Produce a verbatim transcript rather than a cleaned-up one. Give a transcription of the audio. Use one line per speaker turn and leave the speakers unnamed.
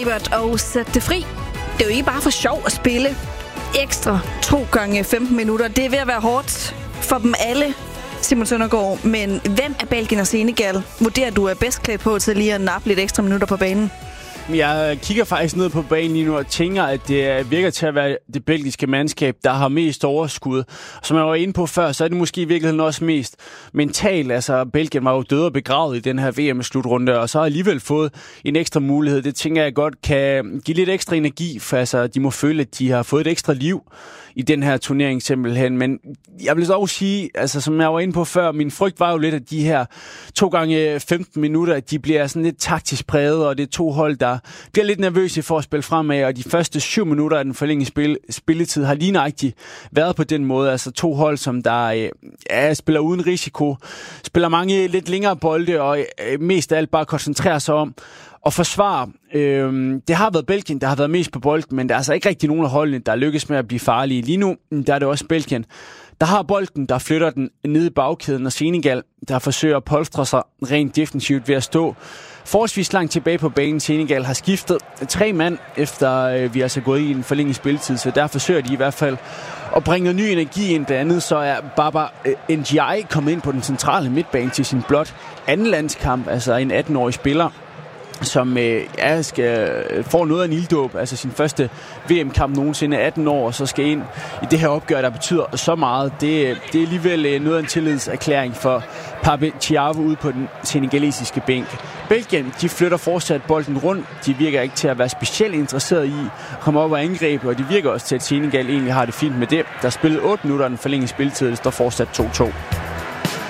Ebert og Sæt det fri. Det er jo ikke bare for sjov at spille ekstra to gange femten minutter. Det er ved at være hårdt for dem alle, Simon Søndergaard. Men hvem er Belgien og Senegal vurderer du er bedst klædt på til lige at nappe lidt ekstra minutter på banen?
Jeg kigger faktisk ned på banen lige nu og tænker, at det virker til at være det belgiske mandskab, der har mest overskud. Som jeg var inde på før, så er det måske i virkeligheden også mest mentalt. Altså, Belgien var jo død og begravet i den her V M-slutrunde, og så har alligevel fået en ekstra mulighed. Det tænker jeg godt kan give lidt ekstra energi, for altså, de må føle, at de har fået et ekstra liv i den her turnering simpelthen. Men jeg vil også sige, altså som jeg var inde på før, min frygt var jo lidt, at de her to gange femten minutter, at de bliver sådan lidt taktisk præget, og det er to hold, der bliver lidt nervøse for at spille fremad, og de første syv minutter af den forlængede spil, spilletid har lige nøjagtigt været på den måde. Altså to hold, som der ja, spiller uden risiko, spiller mange lidt længere bolde, og mest af alt bare koncentrerer sig om og forsvare. Øhm, det har været Belgien, der har været mest på bolden, men der er altså ikke rigtig nogen af holdene, der lykkes med at blive farlige. Lige nu, der er det også Belgien, der har bolden, der flytter den ned i bagkæden, og Senegal, der forsøger at polstre sig rent defensivt ved at stå forholdsvis langt tilbage på banen. Senegal har skiftet tre mand, efter øh, vi er altså gået i en forlænget spilletid, så der forsøger de i hvert fald at bringe noget ny energi ind. Blandt andet så er Baba øh, N G I kommet ind på den centrale midtbane til sin blot anden landskamp, altså en atten-årig spiller, som øh, ja, skal, får noget af en ilddåb, altså sin første V M-kamp nogensinde, atten år, og så skal ind i det her opgør, der betyder så meget. Det, det er alligevel øh, noget af en tillidserklæring for Pape Thiaw ude på den senegalesiske bænk. Belgien, de flytter fortsat bolden rundt. De virker ikke til at være specielt interesseret i at komme op og angribe, og de virker også til, at Senegal egentlig har det fint med det. Der er spillet otte minutter, den forlængede spilletid, det står fortsat to to.